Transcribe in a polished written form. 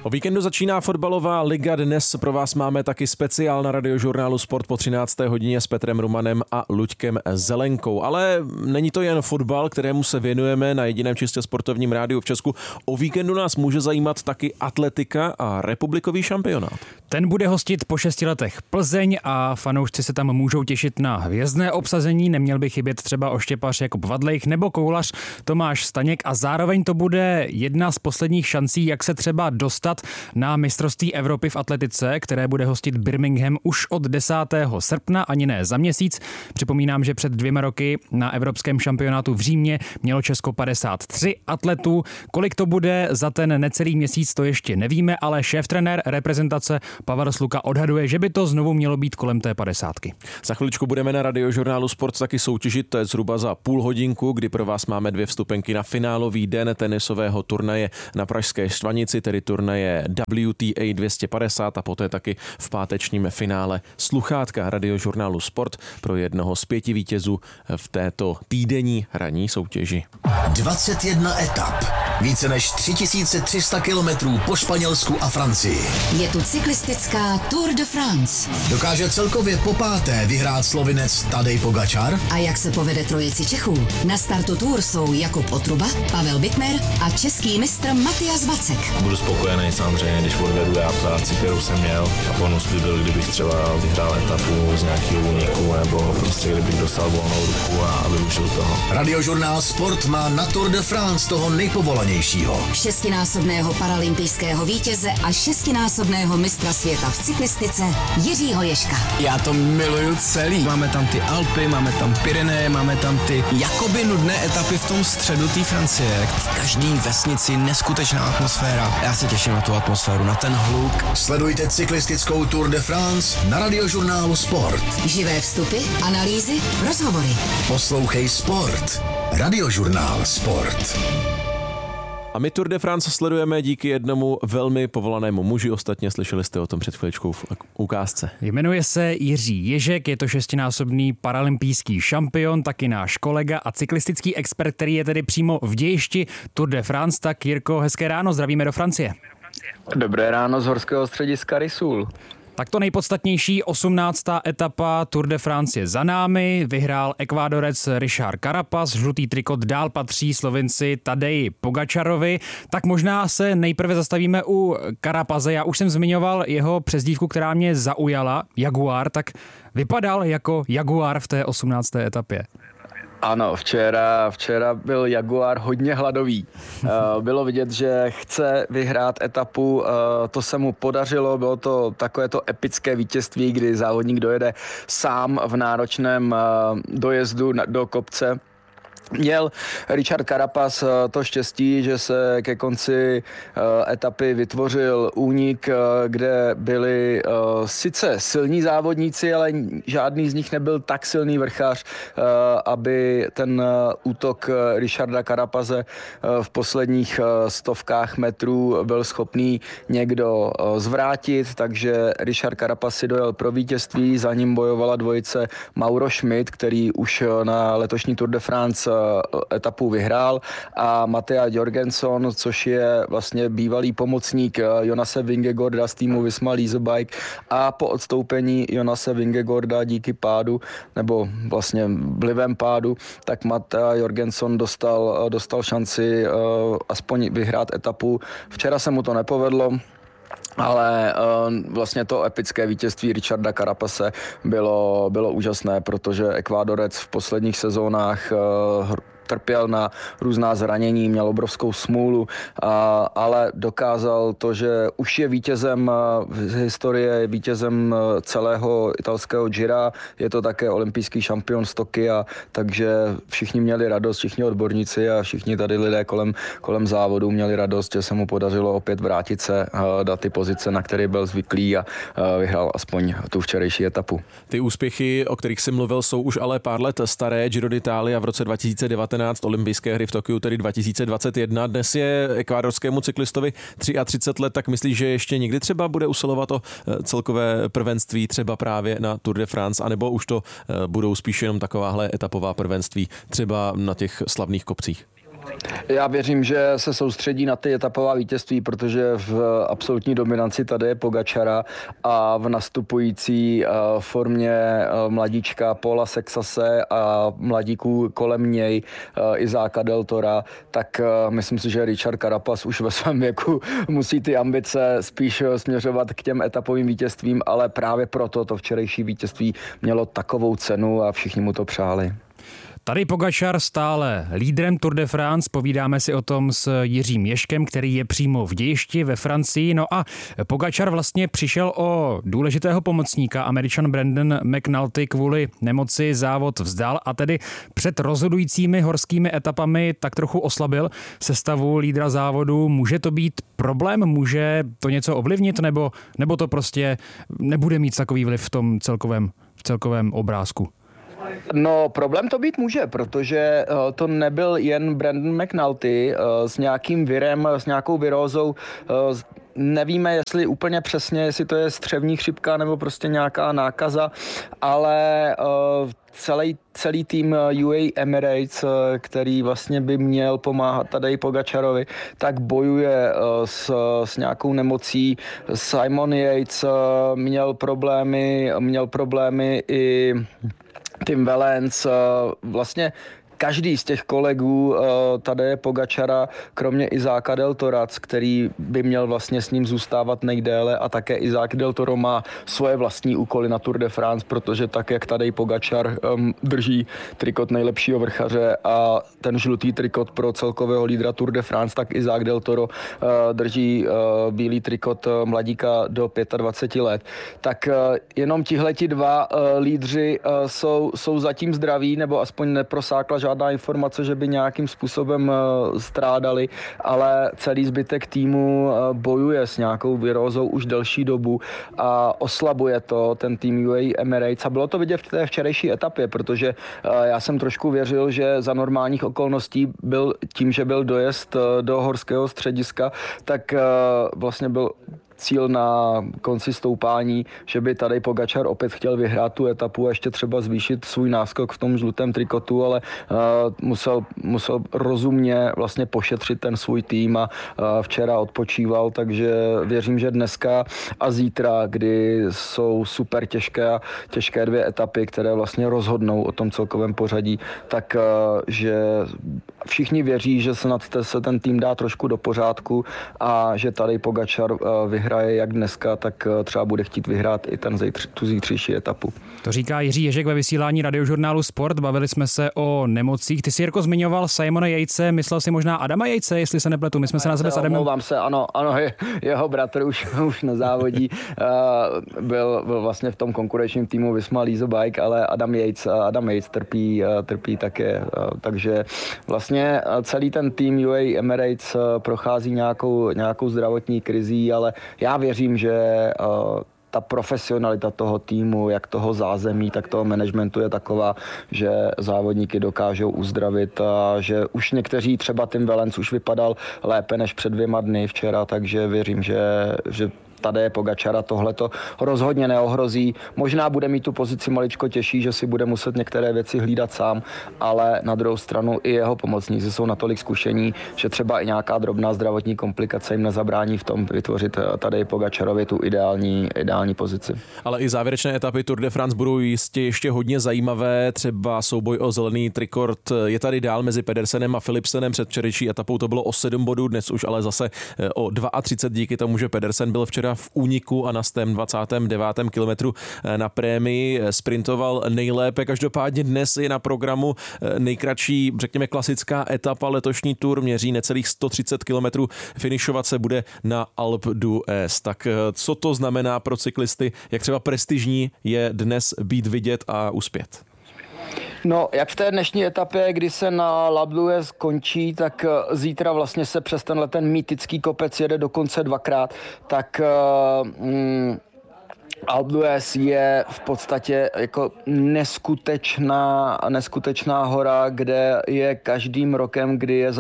O víkendu začíná fotbalová liga. Dnes pro vás máme taky speciál na Radiožurnálu Sport po 13. hodině s Petrem Rumanem a Luďkem Zelenkou. Ale není to jen fotbal, kterému se věnujeme na jediném čistě sportovním rádiu v Česku. O víkendu nás může zajímat taky atletika a republikový šampionát. Ten bude hostit po 6 letech Plzeň a fanoušci se tam můžou těšit na hvězdné obsazení. Neměl by chybět třeba oštěpař Jakub Vadlejch nebo koulař Tomáš Staněk a zároveň to bude jedna z posledních šancí, jak se třeba dostat na mistrovství Evropy v atletice, které bude hostit Birmingham už od 10. srpna, ani ne za měsíc. Připomínám, že před 2 roky na evropském šampionátu v Římě mělo Česko 53 atletů. Kolik to bude za ten necelý měsíc, to ještě nevíme, ale šéftrenér reprezentace Pavel Sluka odhaduje, že by to znovu mělo být kolem té 50. Za chviličku budeme na Radiožurnálu Sport taky soutěžit, to je zhruba za půl hodinku, kdy pro vás máme 2 vstupenky na finálový den tenisového turnaje na Pražské Štvanici, tedy turnaje WTA 250 a poté taky v pátečním finále sluchátka Radiožurnálu Sport pro jednoho z 5 vítězů v této týdenní ranní soutěži. 21 etap, více než 3300 kilometrů po Španělsku a Francii. Je tu cyklistická Tour de France. Dokáže celkově popáté vyhrát Slovinec Tadej Pogačar? A jak se povede trojici Čechů? Na startu Tour jsou Jakub Otruba, Pavel Bittner a český mistr Matyas Vacek. Budu spokojený samozřejmě, když odvedu já práci, kterou jsem měl, a bonus by byl, kdybych třeba vyhrál etapu z nějakého úniku nebo prostě kdybych dostal volnou ruku a využil toho. Radiožurnál Sport má na Tour de France toho nejpovolanějšího. 6násobného paralympijského vítěze a 6násobného mistra světa v cyklistice Jiřího Ježka. Já to miluju celý. Máme tam ty Alpy, máme tam Pyreneje, máme tam ty jakoby nudné etapy v tom středu té Francie. V každé vesnici neskutečná atmosféra. Já se těším na tu atmosféru, na ten hluk. Sledujte cyklistickou Tour de France na Radiožurnálu Sport. Živé vstupy, analýzy, rozhovory. Poslouchej Sport. Radiožurnál Sport. A my Tour de France sledujeme díky jednomu velmi povolanému muži. Ostatně slyšeli jste o tom před chvíličkou v ukázce. Jmenuje se Jiří Ježek, je to 6násobný paralympijský šampion, taky náš kolega a cyklistický expert, který je tedy přímo v dějišti Tour de France. Tak Jirko, hezké ráno, zdravíme do Francie. Dobré ráno z horského střediska Risoul. Tak to nejpodstatnější, 18. etapa Tour de France je za námi, vyhrál Ekvádorec Richard Carapaz, žlutý trikot dál patří Slovinci Tadeji Pogačarovi, tak možná se nejprve zastavíme u Carapaze. Já už jsem zmiňoval jeho přezdívku, která mě zaujala, Jaguar, tak vypadal jako Jaguar v té 18. etapě. Ano, včera byl Jaguar hodně hladový. Bylo vidět, že chce vyhrát etapu, to se mu podařilo, bylo to takovéto epické vítězství, kdy závodník dojede sám v náročném dojezdu do kopce. Měl Richard Carapaz to štěstí, že se ke konci etapy vytvořil únik, kde byli sice silní závodníci, ale žádný z nich nebyl tak silný vrchař, aby ten útok Richarda Carapaze v posledních stovkách metrů byl schopný někdo zvrátit, takže Richard Carapaz si dojel pro vítězství, za ním bojovala dvojice Mauro Schmidt, který už na letošní Tour de France etapu vyhrál, a Matěj Jorgenson, což je vlastně bývalý pomocník Jonase Vingegaarda z týmu Visma Lease Bike, a po odstoupení Jonase Vingegaarda díky pádu, nebo vlastně vlivem pádu, tak Matěj Jorgenson dostal šanci aspoň vyhrát etapu. Včera se mu to nepovedlo, ale vlastně to epické vítězství Richarda Carapaze bylo úžasné, protože Ekvádorec v posledních sezónách trpěl na různá zranění, měl obrovskou smůlu, ale dokázal to, že už je vítězem z historie, je vítězem celého italského Gira, je to také olympijský šampion z Tokia, takže všichni měli radost, všichni odborníci a všichni tady lidé kolem závodu měli radost, že se mu podařilo opět vrátit se do ty pozice, na které byl zvyklý, a vyhrál aspoň tu včerejší etapu. Ty úspěchy, o kterých jsi mluvil, jsou už ale pár let staré. Giro d'Italia v roce 2019, olympijské hry v Tokiu, tedy 2021. Dnes je ekvádorskému cyklistovi 33 let, tak myslíš, že ještě někdy třeba bude usilovat o celkové prvenství třeba právě na Tour de France, anebo už to budou spíš jenom takováhle etapová prvenství třeba na těch slavných kopcích? Já věřím, že se soustředí na ty etapová vítězství, protože v absolutní dominanci tady je Pogačara a v nastupující formě mladíčka Paula Sexase a mladíků kolem něj Izáka Del Tora, tak myslím si, že Richard Carapaz už ve svém věku musí ty ambice spíš směřovat k těm etapovým vítězstvím, ale právě proto to včerejší vítězství mělo takovou cenu a všichni mu to přáli. Tady Pogačar stále lídrem Tour de France, povídáme si o tom s Jiřím Ježkem, který je přímo v dějišti ve Francii. No a Pogačar vlastně přišel o důležitého pomocníka, Američan Brandon McNulty kvůli nemoci závod vzdal a tedy před rozhodujícími horskými etapami tak trochu oslabil sestavu lídra závodu. Může to být problém? Může to něco ovlivnit? Nebo to prostě nebude mít takový vliv v tom celkovém obrázku? No, problém to být může, protože to nebyl jen Brandon McNulty s nějakým virem, s nějakou virózou. Nevíme, jestli úplně přesně, jestli to je střevní chřipka nebo prostě nějaká nákaza, ale celý tým UAE Emirates, který vlastně by měl pomáhat Tadeji Pogačarovi, tak bojuje s nějakou nemocí. Simon Yates měl problémy i Tim Wellens, vlastně každý z těch kolegů Tadeje Pogačara, kromě Izáka Del Tora, který by měl vlastně s ním zůstávat nejdéle, a také Izák Del Toro má svoje vlastní úkoly na Tour de France, protože tak, jak Tadej Pogačar drží trikot nejlepšího vrchaře a ten žlutý trikot pro celkového lídra Tour de France, tak Izák Del Toro drží bílý trikot mladíka do 25 let. Tak jenom tihleti dva lídři jsou zatím zdraví, nebo aspoň neprosákla žádná informace, že by nějakým způsobem strádali, ale celý zbytek týmu bojuje s nějakou virózou už delší dobu a oslabuje to ten tým UAE Emirates. A bylo to vidět v té včerejší etapě, protože já jsem trošku věřil, že za normálních okolností byl tím, že byl dojezd do horského střediska, tak vlastně byl cíl na konci stoupání, že by Tadej Pogačar opět chtěl vyhrát tu etapu a ještě třeba zvýšit svůj náskok v tom žlutém trikotu, ale musel rozumně vlastně pošetřit ten svůj tým a včera odpočíval, takže věřím, že dneska a zítra, kdy jsou super těžké dvě etapy, které vlastně rozhodnou o tom celkovém pořadí, tak že všichni věří, že se ten tým dá trošku do pořádku a že Tadej Pogačar vyhraje jak dneska, tak třeba bude chtít vyhrát i tu zítřejší etapu. To říká Jiří Ježek ve vysílání radiožurnálu Sport. Bavili jsme se o nemocích. Ty si, Jirko, zmiňoval Simona Yatese, myslel si možná Adama Yatese, jestli se nepletu. My jsme se na sebe s Adamem... Omlouvám se, ano, jeho bratr už nezávodí. Byl vlastně v tom konkurenčním týmu Visma Lease Bike, ale Adam Yates trpí také. Takže vlastně celý ten tým UAE Emirates prochází nějakou zdravotní krizí, ale já věřím, že ta profesionalita toho týmu, jak toho zázemí, tak toho managementu je taková, že závodníky dokážou uzdravit a že už někteří, třeba Tim Wellens už vypadal lépe než před 2 dny včera, takže věřím, že Tadeje Pogačara tohleto rozhodně neohrozí. Možná bude mít tu pozici maličko těžší, že si bude muset některé věci hlídat sám, ale na druhou stranu i jeho pomocníci jsou natolik zkušení, že třeba i nějaká drobná zdravotní komplikace jim nezabrání v tom vytvořit Tadeji Pogačarovi tu ideální pozici. Ale i závěrečné etapy Tour de France budou jistě ještě hodně zajímavé, třeba souboj o zelený trikort je tady dál mezi Pedersenem a Philipsenem. Před včerejší etapou to bylo o 7 bodů, dnes už ale zase o 32 díky tomu, že Pedersen byl včera v úniku a na 29. kilometru na prémii sprintoval nejlépe. Každopádně dnes je na programu nejkratší, řekněme, klasická etapa letošní Tour, měří necelých 130 kilometrů, finišovat se bude na Alpe d'Huez. Tak co to znamená pro cyklisty, jak třeba prestižní je dnes být vidět a uspět? No, jak v té dnešní etapě, kdy se na Alpe d'Huez končí, tak zítra vlastně se přes ten mýtický kopec jede dokonce 2krát, tak Alpe d'Huez je v podstatě jako neskutečná hora, kde je každým rokem, kdy je